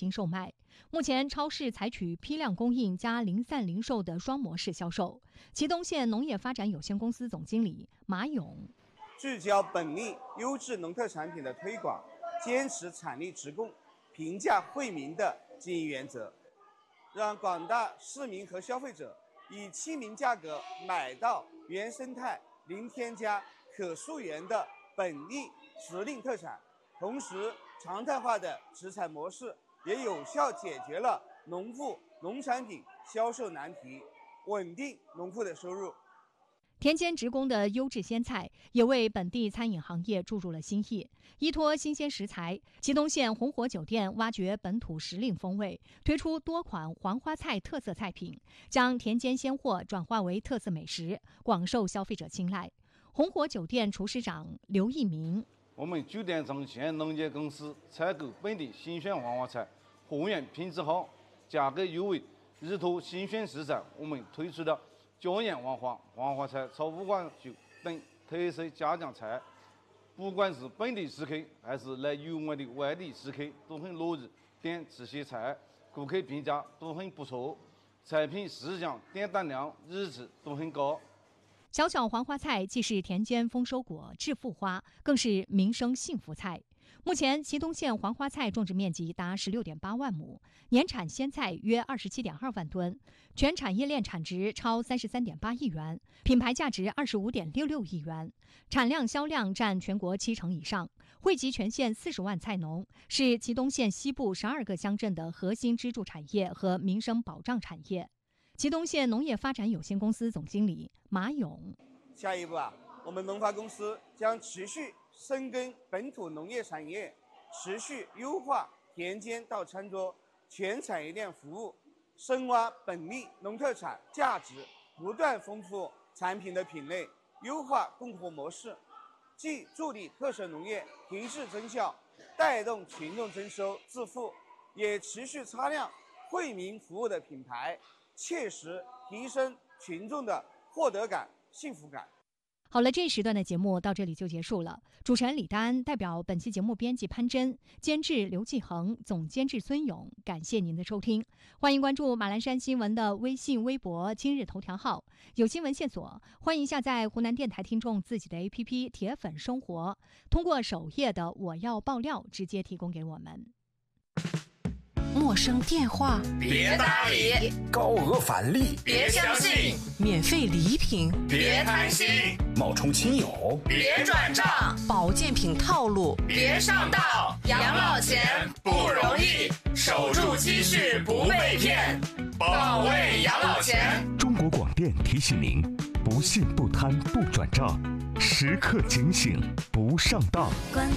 京售卖。目前超市采取批量供应加零散零售的双模式销售。祁东县农业发展有限公司总经理马勇： 聚焦本地优质农特产品的推广，坚持产力直供、平价惠民的经营原则，让广大市民和消费者以亲民价格买到原生态、零添加、可溯源的本地时令特产。同时，常态化的直采模式也有效解决了农户农产品销售难题，稳定农户的收入。 田间直供的优质鲜菜也为本地餐饮行业注入了新意。依托新鲜食材，祁东县红火酒店挖掘本土时令风味，推出多款黄花菜特色菜品，将田间鲜货转化为特色美食，广受消费者青睐。红火酒店厨师长刘一鸣： 我们酒店从县农业公司采购本地新鲜黄花菜，货源品质好，价格优惠，日托新鲜食材，我们推出了椒盐黄花、黄花菜炒五花酒等特色家常菜。不管是本地食客还是来游玩的外地食客，都很乐意点这些菜，顾客评价都很不错，菜品适量、点单量、日质都很高。 小小黄花菜既是田间丰收果、致富花，更是民生幸福菜。目前，祁东县黄花菜种植面积达16.8万亩，年产鲜菜约27.2万吨，全产业链产值超33.8亿元，品牌价值25.66亿元，产量销量占全国70%以上，惠及全县40万菜农，是祁东县西部12个乡镇的核心支柱产业和民生保障产业。祁东县农业发展有限公司总经理马勇： 下一步我们农发公司将持续深耕本土农业产业，持续优化田间到餐桌全产业链服务，深挖本地农特产价值，不断丰富产品的品类，优化供货模式，既助力特色农业提质增效，带动群众增收致富，也持续擦亮惠民服务的品牌，切实提升群众的获得感、幸福感。 好了，这一时段的节目到这里就结束了。主持人李丹代表本期节目编辑潘真、监制刘继恒、总监制孙勇，感谢您的收听。欢迎关注马栏山新闻的微信、微博、今日头条号，有新闻线索，欢迎下载湖南电台听众自己的 APP 铁粉生活，通过首页的我要爆料直接提供给我们。 陌生电话别搭理， 高额返利别相信， 免费礼品别贪心， 冒充亲友别转账， 保健品套路别上当。养老钱不容易，守住积蓄不被骗，保卫养老钱。 中国广电提醒您：不信不贪不转账，时刻警醒不上当。